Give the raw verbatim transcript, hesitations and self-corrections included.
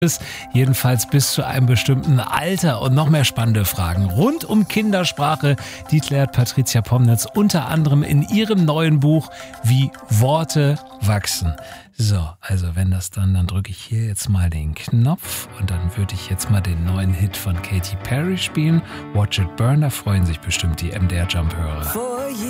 Jedenfalls bis zu einem bestimmten Alter und noch mehr spannende Fragen rund um Kindersprache, die klärt Patricia Pomnitz unter anderem in ihrem neuen Buch Wie Worte wachsen. So, also wenn das dann, dann drücke ich hier jetzt mal den Knopf und dann würde ich jetzt mal den neuen Hit von Katy Perry spielen. Watch It Burn, da freuen sich bestimmt die M D R Jump-Hörer.